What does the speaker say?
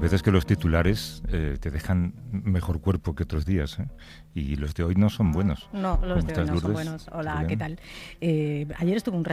veces que los titulares te dejan mejor cuerpo que otros días, ¿eh? Y los de hoy no son buenos. No, los ¿Cómo de hoy estás, no son Lourdes? buenos. Hola, ¿Todo ¿qué bien? tal? Ayer estuve un